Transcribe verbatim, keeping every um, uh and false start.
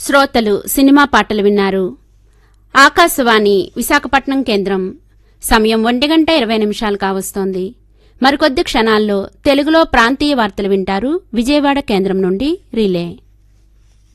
శ్రోతలు సినిమా పాటలు విన్నారు. ఆకాశవాణి విశాఖపట్నం కేంద్రం. సమయం ఒంటి గంట ఇరవై నిమిషాలు కావస్తోంది. మరికొద్ది క్షణాల్లో తెలుగులో ప్రాంతీయ వార్తలు వింటారు. విజయవాడ కేంద్రం నుండి రిలే.